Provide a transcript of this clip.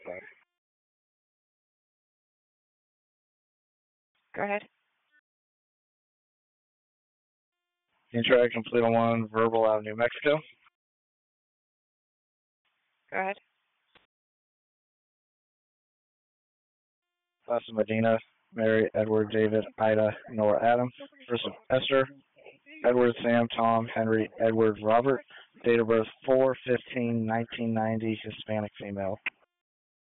Go ahead. Intro complete on 1, Verbal out of New Mexico. Go ahead. Class of Medina, Mary, Edward, David, Ida, Noah, Adam. First of Esther, Edward, Sam, Tom, Henry, Edward, Robert. Date of birth 4/15/1990, Hispanic female.